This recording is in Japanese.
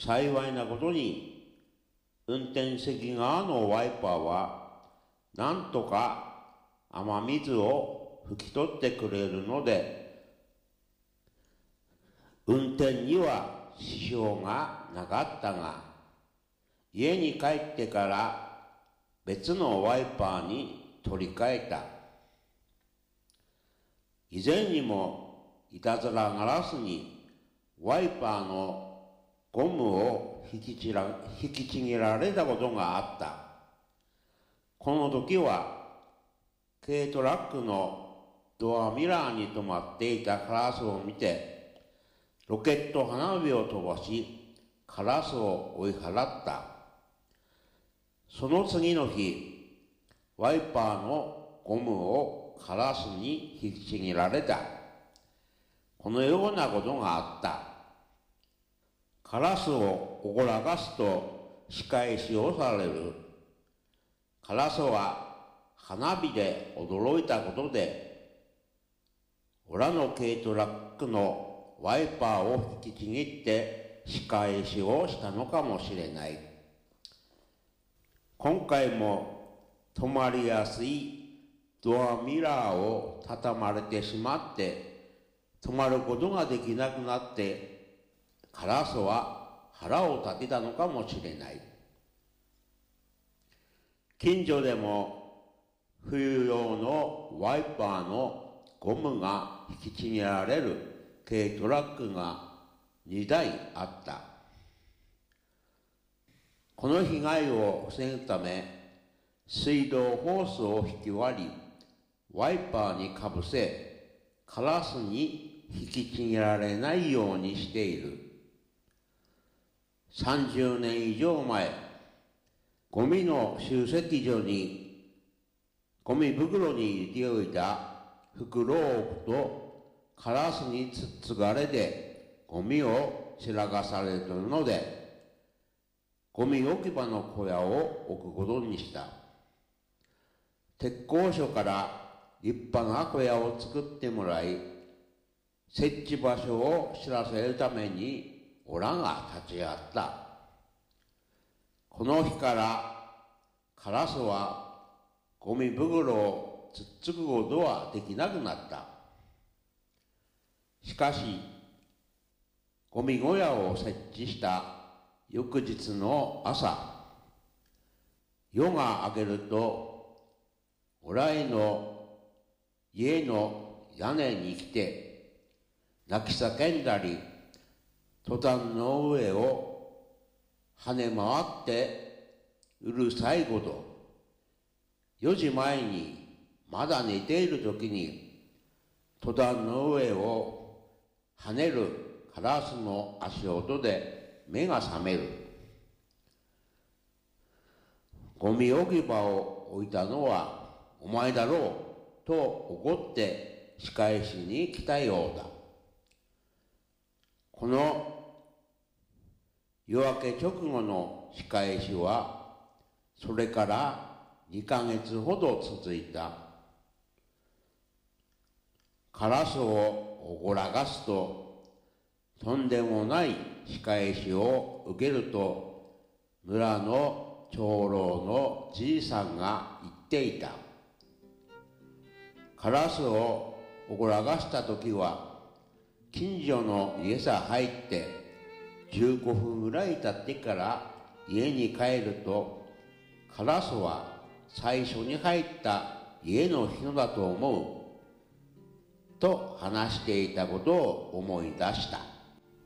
幸いなことに、運転席側のワイパーは、なんとか雨水を拭き取ってくれるので、運転には支障がなかったが、家に帰ってから別のワイパーに取り替えた。以前にもいたずらガラスにワイパーのゴムを引きちぎられたことがあった。この時は軽トラックのドアミラーに止まっていたカラスを見て、ロケット花火を飛ばし、カラスを追い払った。その次の日、ワイパーのゴムをカラスに引きちぎられた。このようなことがあった。カラスをおごらかすと仕返しをされる。カラスは花火で驚いたことで、オラの軽トラックのワイパーを引きちぎって仕返しをしたのかもしれない。今回も止まりやすいドアミラーを畳まれてしまって止まることができなくなってカラスは腹を立てたのかもしれない。近所でも冬用のワイパーのゴムが引きちぎられる軽トラックが2台あった。この被害を防ぐため、水道ホースを引き割り、ワイパーにかぶせ、カラスに引きちぎられないようにしている。30年以上前、ゴミの集積所に、ゴミ袋に入れておいた袋を置くと、カラスにつっつがれてゴミを散らかされるので、ゴミ置き場の小屋を置くことにした。鉄工所から立派な小屋を作ってもらい、設置場所を知らせるためにオラが立ち会った。この日からカラスはゴミ袋をつっつくことはできなくなった。しかし、ゴミ小屋を設置した翌日の朝、夜が明けると、オラへの家の屋根に来て、泣き叫んだり、トタンの上を跳ね回ってうるさいこと、4時前にまだ寝ている時に、トタンの上を跳ねるカラスの足音で、目が覚める。ゴミ置き場を置いたのはお前だろうと怒って仕返しに来たようだ。この夜明け直後の仕返しはそれから2ヶ月ほど続いた。カラスをおごらかすととんでもない仕返しを受けると村の長老のじいさんが言っていた。カラスをおごらかしたときは近所の家さ入って15分ぐらい経ってから家に帰るとカラスは最初に入った家の人だと思うと話していたことを思い出した。